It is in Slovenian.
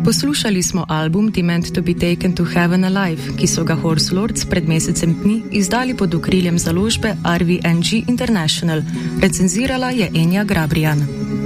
Poslušali smo album The Meant to be Taken to Heaven Alive, ki so ga Horse Lords pred mesecem dni izdali pod okriljem založbe RVNG International. Recenzirala je Enja Grabrijan.